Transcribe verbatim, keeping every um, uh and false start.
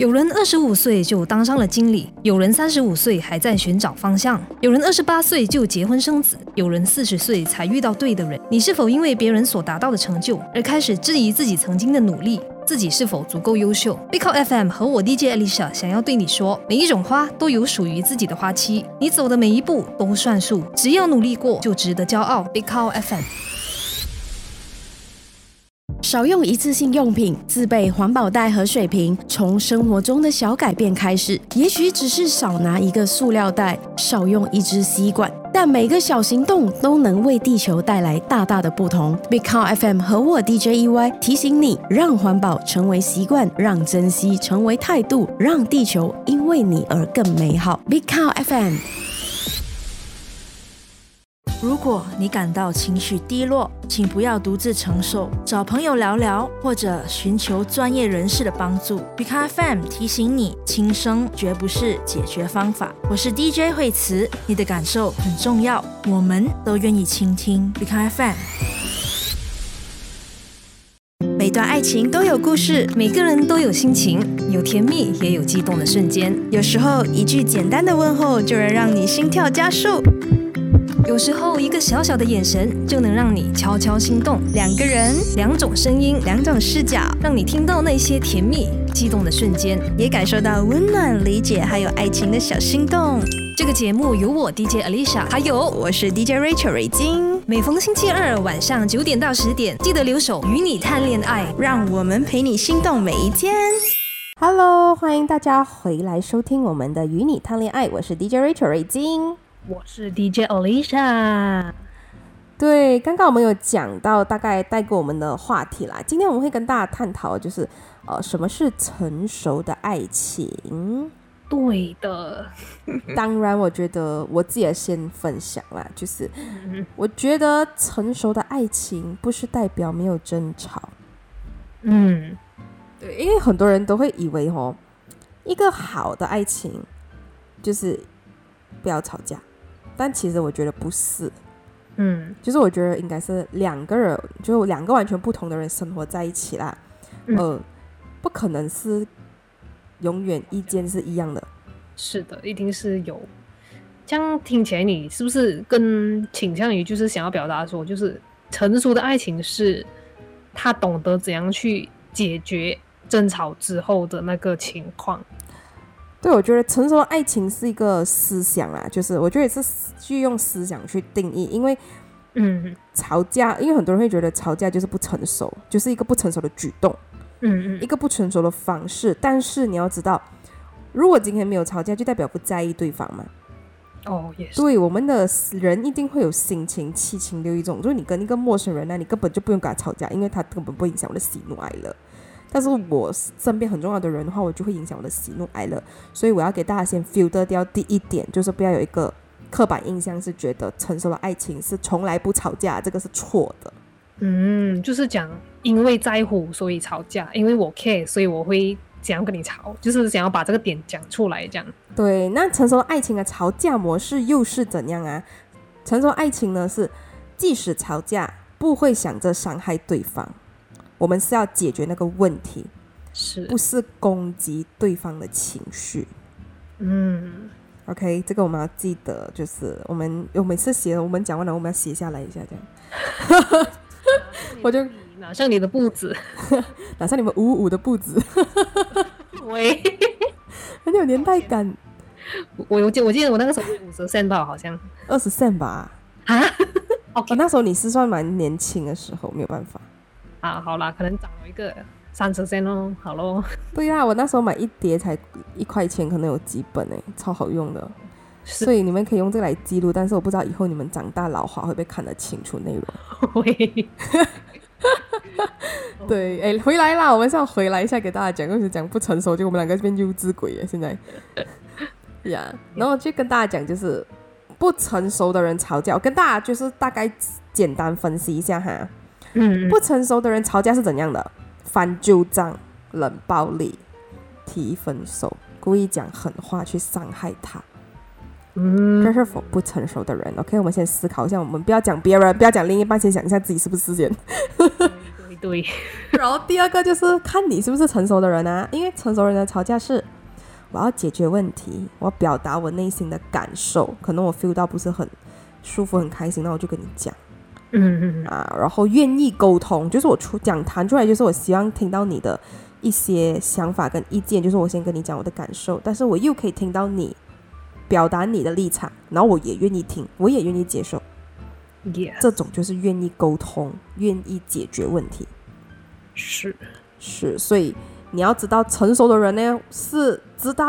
有人二十五岁就当上了经理，有人三十五岁还在寻找方向，有人二十八岁就结婚生子，有人四十岁才遇到对的人。你是否因为别人所达到的成就而开始质疑自己曾经的努力，自己是否足够优秀？ Big Cow F M 和我 D J Alicia 想要对你说，每一种花都有属于自己的花期，你走的每一步都算数，只要努力过就值得骄傲。 Big Cow F M。 少用一次性用品，自备环保袋和水瓶，从生活中的小改变开始。也许只是少拿一个塑料袋，少用一支吸管，但每个小行动都能为地球带来大大的不同。Big Cow F M 和我 D J E Y 提醒你，让环保成为习惯，让珍惜成为态度，让地球因为你而更美好。Big Cow F M。 如果你感到情绪低落，请不要独自承受，找朋友聊聊，或者寻求专业人士的帮助。Big Cow F M 提醒你，轻生绝不是解决方法。我是 D J 惠慈，你的感受很重要，我们都愿意倾听。Big Cow F M。每段爱情都有故事， 每个人都有心情，有甜蜜也有激动的瞬间。 有时候一句简单的问候就能让你心跳加速， 有时候一个小小的眼神就能让你悄悄心动。 两个人， 两种声音， 两种视角， 让你听到那些甜蜜激动的瞬间， 也感受到温暖、理解还有爱情的小心动。 这个节目由我 D J Alicia 还有我是 D J Rachel 瑞金， 每逢星期二晚上九点到十点，记得留守与你谈恋爱， 让我们陪你心动每一天。 Hello， 欢迎大家回来收听我们的与你谈恋爱，我是 D J Rachel 瑞金， 我是 D J Alicia。 对，刚刚我们有讲到大概带给我们的话题啦，今天我们会跟大家探讨就是呃，什么是成熟的爱情。 对的， 当然我觉得我自己也先分享啦，就是我觉得成熟的爱情不是代表没有争吵。 嗯， 对，因为很多人都会以为哦，一个好的爱情就是不要吵架，但其实我觉得不是。 嗯， 就是我觉得应该是两个人，就两个完全不同的人生活在一起啦， 嗯、 呃，不可能是永远意见是一样的。 是的，一定是有。这样听起来，你是不是更倾向于就是想要表达说，就是成熟的爱情是他懂得怎样去解决争吵之后的那个情况？ 对，我觉得成熟的爱情是一个思想啦，就是我觉得也是去用思想去定义，因为嗯， 吵架，因为很多人会觉得吵架就是不成熟，就是一个不成熟的举动， 嗯嗯， 一个不成熟的方式。但是你要知道，如果今天没有吵架，就代表不在意对方嘛。 哦，也是。 对，我们的人一定会有心情、七情六欲这种，就是你跟一个陌生人呢、啊，你根本就不用跟他吵架，因为他根本不会影响我的喜怒哀乐。但是我身边很重要的人的话，我就会影响我的喜怒哀乐，所以我要给大家先 filter 掉第一点，就是不要有一个刻板印象是觉得成熟的爱情是从来不吵架，这个是错的。 嗯，就是讲因为在乎所以吵架，因为我 care 所以我会想要跟你吵，就是想要把这个点讲出来这样。 对，那成熟的爱情的吵架模式又是怎样啊？成熟的爱情呢是即使吵架不会想着伤害对方，我们是要解决那个问题， 是不是攻击对方的情绪。 嗯 OK， 这个我们要记得，就是我们我每次写我们讲完了我们要写下来一下这样我就拿上你的步子拿上你们五五五的步子喂很有年代感。 我我记我记得我那个时候五十 cent 吧，好像二十 cent 吧啊OK， 哦，那时候你是算蛮年轻的时候，没有办法啊，好啦，可能涨了一个三十 cent 咯，好咯。 对啊，我那时候买一叠才一块钱，可能有几本诶，超好用的。所以你们可以用这个来记录，但是我不知道以后你们长大老花会不会看得清楚内容。 会对，哎，回来啦，我们是要回来一下给大家讲，为什么讲不成熟，就我们两个变幼稚鬼了现在呀。yeah, 然后就跟大家讲，就是不成熟的人吵架，我跟大家就是大概简单分析一下哈。 嗯， 不成熟的人吵架是怎样的？翻旧账、冷暴力、提分手、故意讲狠话去伤害他。 嗯， 这是否不成熟的人 ？OK， 我们先思考一下，我们不要讲别人，不要讲另一半，先想一下自己是不是先。 对对对。 然后第二个就是看你是不是成熟的人啊，因为成熟人的吵架是我要解决问题，我要表达我内心的感受，可能我 feel 到不是很舒服很开心，那我就跟你讲。 嗯嗯啊，然后愿意沟通，就是我出讲谈出来，就是我希望听到你的一些想法跟意见，就是我先跟你讲我的感受，但是我又可以听到你表达你的立场，然后我也愿意听，我也愿意接受。 ，yes， 这种就是愿意沟通，愿意解决问题。 是是，所以你要知道，成熟的人呢是知道